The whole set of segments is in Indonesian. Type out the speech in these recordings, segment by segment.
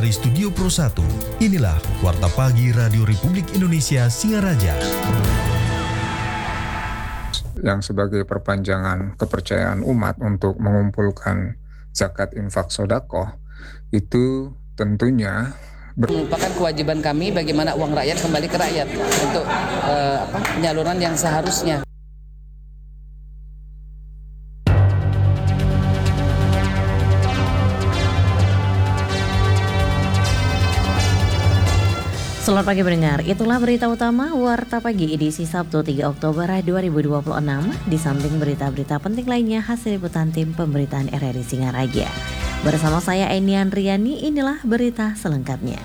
dari Studio Pro 1, inilah Warta Pagi Radio Republik Indonesia Singaraja. Yang sebagai perpanjangan kepercayaan umat untuk mengumpulkan zakat infak sodakoh, itu tentunya merupakan kewajiban kami bagaimana uang rakyat kembali ke rakyat untuk penyaluran yang seharusnya. Selamat pagi pendengar, itulah berita utama Warta Pagi edisi Sabtu 3 Oktober 2026. Di samping berita-berita penting lainnya hasil liputan tim pemberitaan RRI Singaraja. Bersama saya Enian Riani, inilah berita selengkapnya.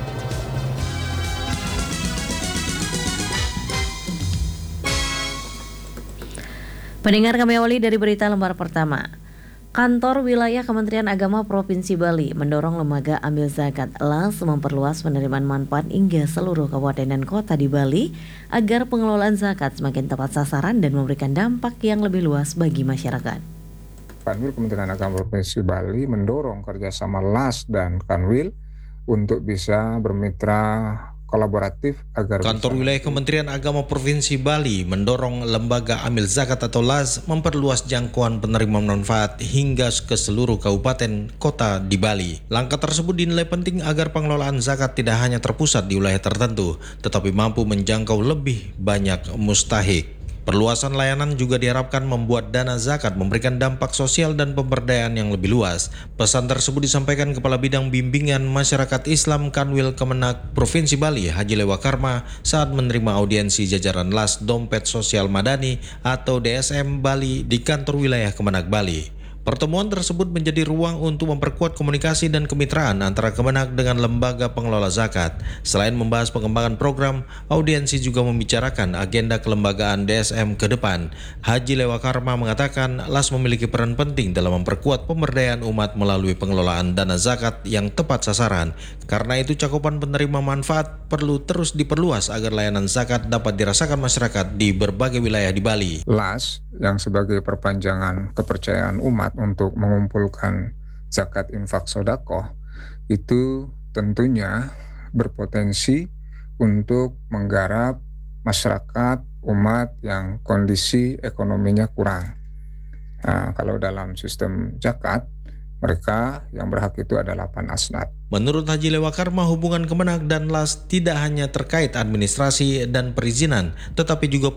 Pendengar, kami awali dari berita lembar pertama. Kantor Wilayah Kementerian Agama Provinsi Bali mendorong lembaga amil zakat LAS memperluas penerimaan manfaat hingga seluruh kabupaten dan kota di Bali agar pengelolaan zakat semakin tepat sasaran dan memberikan dampak yang lebih luas bagi masyarakat. Kanwil Kementerian Agama Provinsi Bali mendorong kerjasama LAS dan Kanwil untuk bisa bermitra kolaboratif agar Kantor Wilayah Kementerian Agama Provinsi Bali mendorong lembaga amil zakat atau LAS memperluas jangkauan penerima manfaat hingga ke seluruh kabupaten kota di Bali. Langkah tersebut dinilai penting agar pengelolaan zakat tidak hanya terpusat di wilayah tertentu, tetapi mampu menjangkau lebih banyak mustahik. Perluasan layanan juga diharapkan membuat dana zakat memberikan dampak sosial dan pemberdayaan yang lebih luas. Pesan tersebut disampaikan Kepala Bidang Bimbingan Masyarakat Islam Kanwil Kemenak Provinsi Bali, Haji Lewa Karma, saat menerima audiensi jajaran LAS Dompet Sosial Madani atau DSM Bali di kantor wilayah Kemenak Bali. Pertemuan tersebut menjadi ruang untuk memperkuat komunikasi dan kemitraan antara Kemenak dengan lembaga pengelola zakat. Selain membahas pengembangan program, audiensi juga membicarakan agenda kelembagaan DSM ke depan. Haji Lewa Karma mengatakan LAS memiliki peran penting dalam memperkuat pemberdayaan umat melalui pengelolaan dana zakat yang tepat sasaran. Karena itu cakupan penerima manfaat perlu terus diperluas agar layanan zakat dapat dirasakan masyarakat di berbagai wilayah di Bali. LAS yang sebagai perpanjangan kepercayaan umat untuk mengumpulkan zakat infak sodakoh itu tentunya berpotensi untuk menggarap masyarakat umat yang kondisi ekonominya kurang. Nah, kalau dalam sistem zakat, mereka yang berhak itu ada 8 asnad. Menurut Haji Lewa Karma, hubungan Kemenak dan LAS tidak hanya terkait administrasi dan perizinan, tetapi juga